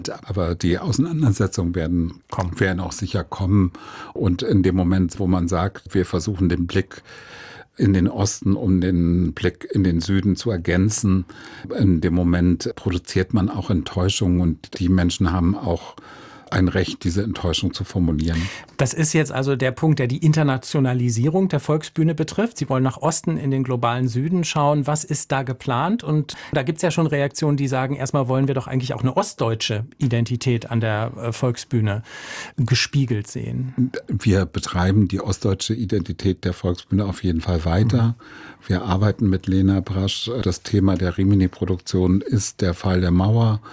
Aber die Auseinandersetzungen werden auch sicher kommen. Und in dem Moment, wo man sagt, wir versuchen den Blick in den Osten, um den Blick in den Süden zu ergänzen, in dem Moment produziert man auch Enttäuschung und die Menschen haben auch ein Recht, diese Enttäuschung zu formulieren. Das ist jetzt also der Punkt, der die Internationalisierung der Volksbühne betrifft. Sie wollen nach Osten in den globalen Süden schauen. Was ist da geplant? Und da gibt es ja schon Reaktionen, die sagen, erstmal wollen wir doch eigentlich auch eine ostdeutsche Identität an der Volksbühne gespiegelt sehen. Wir betreiben die ostdeutsche Identität der Volksbühne auf jeden Fall weiter. Wir arbeiten mit Lena Brasch. Das Thema der Rimini-Produktion ist der Fall der Mauer.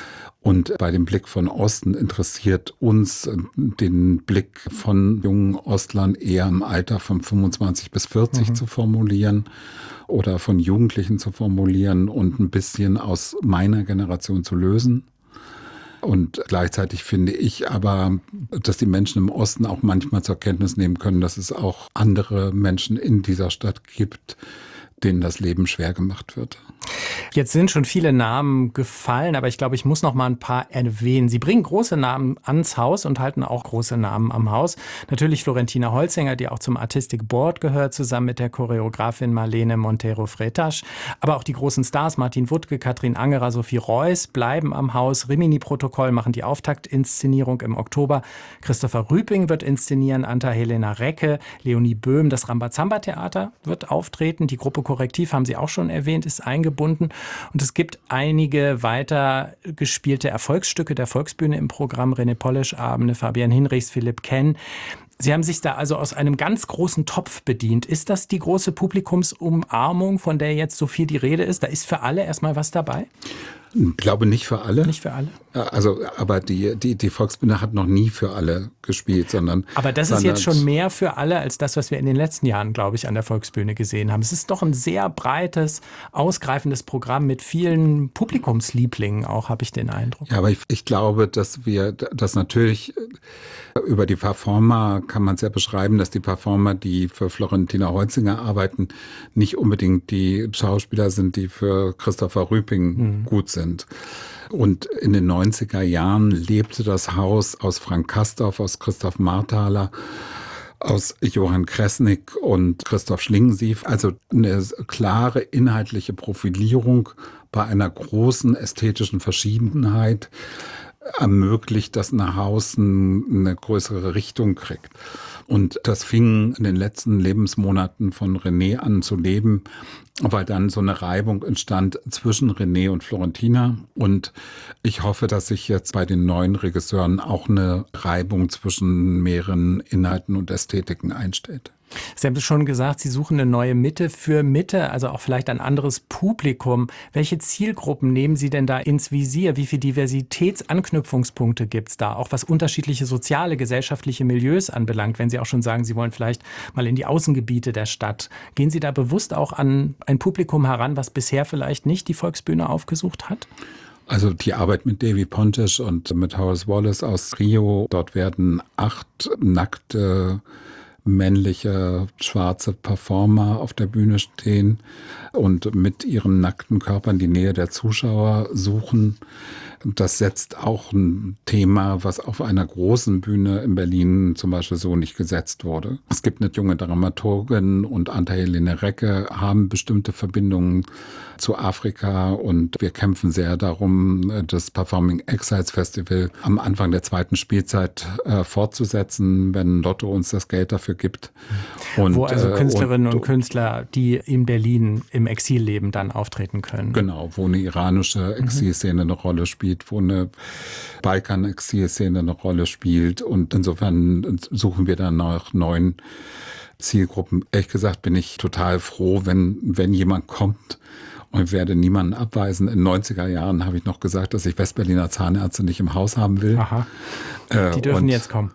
Und bei dem Blick von Osten interessiert uns den Blick von jungen Ostlern eher im Alter von 25 bis 40 zu formulieren oder von Jugendlichen zu formulieren und ein bisschen aus meiner Generation zu lösen. Und gleichzeitig finde ich aber, dass die Menschen im Osten auch manchmal zur Kenntnis nehmen können, dass es auch andere Menschen in dieser Stadt gibt, denen das Leben schwer gemacht wird. Jetzt sind schon viele Namen gefallen, aber ich glaube, ich muss noch mal ein paar erwähnen. Sie bringen große Namen ans Haus und halten auch große Namen am Haus. Natürlich Florentina Holzinger, die auch zum Artistic Board gehört, zusammen mit der Choreografin Marlene Montero-Fretasch. Aber auch die großen Stars Martin Wuttke, Katrin Angerer, Sophie Reuss bleiben am Haus. Rimini-Protokoll machen die Auftaktinszenierung im Oktober. Christopher Rüping wird inszenieren, Anta-Helena Recke, Leonie Böhm. Das Rambazamba-Theater wird auftreten. Die Gruppe Korrektiv, haben Sie auch schon erwähnt, ist eingebunden. Und es gibt einige weiter gespielte Erfolgsstücke der Volksbühne im Programm. René Polish-Abende, Fabian Hinrichs, Philipp Kenn. Sie haben sich da also aus einem ganz großen Topf bedient. Ist das die große Publikumsumarmung, von der jetzt so viel die Rede ist? Da ist für alle erstmal was dabei? Ich glaube nicht für alle. Nicht für alle? Also, aber die Volksbühne hat noch nie für alle gespielt, sondern... Aber das ist jetzt schon mehr für alle als das, was wir in den letzten Jahren, glaube ich, an der Volksbühne gesehen haben. Es ist doch ein sehr breites, ausgreifendes Programm mit vielen Publikumslieblingen auch, habe ich den Eindruck. Ja, aber ich glaube, dass wir das natürlich über die Performer kann man es ja beschreiben, dass die Performer, die für Florentina Holzinger arbeiten, nicht unbedingt die Schauspieler sind, die für Christopher Rüping gut sind. Und in den 90er Jahren lebte das Haus aus Frank Castorf, aus Christoph Marthaler, aus Johann Kresnik und Christoph Schlingensief. Also eine klare inhaltliche Profilierung bei einer großen ästhetischen Verschiedenheit ermöglicht, dass ein Haus eine größere Richtung kriegt. Und das fing in den letzten Lebensmonaten von René an zu leben, weil dann so eine Reibung entstand zwischen René und Florentina. Und ich hoffe, dass sich jetzt bei den neuen Regisseuren auch eine Reibung zwischen mehreren Inhalten und Ästhetiken einstellt. Sie haben es schon gesagt, Sie suchen eine neue Mitte für Mitte, also auch vielleicht ein anderes Publikum. Welche Zielgruppen nehmen Sie denn da ins Visier? Wie viele Diversitätsanknüpfungspunkte gibt es da? Auch was unterschiedliche soziale, gesellschaftliche Milieus anbelangt, wenn Sie auch schon sagen, Sie wollen vielleicht mal in die Außengebiete der Stadt. Gehen Sie da bewusst auch an ein Publikum heran, was bisher vielleicht nicht die Volksbühne aufgesucht hat? Also die Arbeit mit Davy Pontisch und mit Horace Wallace aus Rio, dort werden 8 nackte männliche, schwarze Performer auf der Bühne stehen und mit ihren nackten Körpern die Nähe der Zuschauer suchen. Das setzt auch ein Thema, was auf einer großen Bühne in Berlin zum Beispiel so nicht gesetzt wurde. Es gibt eine junge Dramaturgin und Anta-Helena Recke haben bestimmte Verbindungen zu Afrika und wir kämpfen sehr darum, das Performing Exiles Festival am Anfang der 2. Spielzeit fortzusetzen, wenn Lotto uns das Geld dafür gibt. Und, wo also Künstlerinnen und Künstler, die in Berlin im Exil leben, dann auftreten können. Genau, wo eine iranische Exilszene eine Rolle spielt, wo eine Balkan-Exilszene eine Rolle spielt. Und insofern suchen wir dann nach neuen Zielgruppen. Ehrlich gesagt bin ich total froh, wenn jemand kommt. Und ich werde niemanden abweisen. In den 90er Jahren habe ich noch gesagt, dass ich Westberliner Zahnärzte nicht im Haus haben will. Aha. Die dürfen jetzt kommen.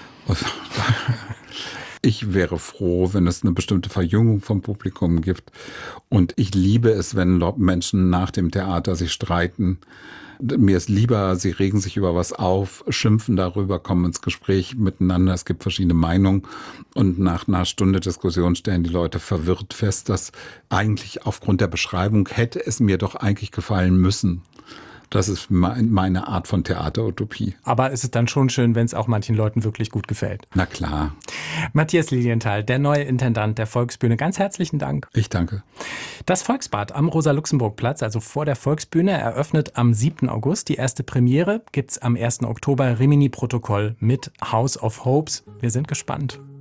Ich wäre froh, wenn es eine bestimmte Verjüngung vom Publikum gibt. Und ich liebe es, wenn Menschen nach dem Theater sich streiten. Mir ist lieber, sie regen sich über was auf, schimpfen darüber, kommen ins Gespräch miteinander. Es gibt verschiedene Meinungen. Und nach einer Stunde Diskussion stellen die Leute verwirrt fest, dass eigentlich aufgrund der Beschreibung hätte es mir doch eigentlich gefallen müssen. Das ist meine Art von Theaterutopie. Aber es ist dann schon schön, wenn es auch manchen Leuten wirklich gut gefällt. Na klar. Matthias Lilienthal, der neue Intendant der Volksbühne. Ganz herzlichen Dank. Ich danke. Das Volksbad am Rosa-Luxemburg-Platz, also vor der Volksbühne, eröffnet am 7. August. Die erste Premiere gibt's am 1. Oktober. Rimini-Protokoll mit House of Hopes. Wir sind gespannt.